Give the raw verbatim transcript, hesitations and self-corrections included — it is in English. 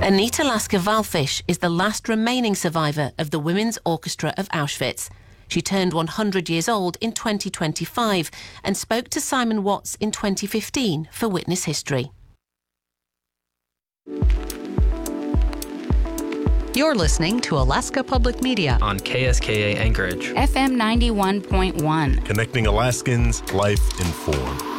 Anita Lasker-Wallfisch is the last remaining survivor of the Women's Orchestra of Auschwitz. She turned one hundred years old in twenty twenty-five and spoke to Simon Watts in twenty fifteen for Witness History. You're listening to Alaska Public Media on K S K A Anchorage, F M ninety-one point one. Connecting Alaskans, life informed.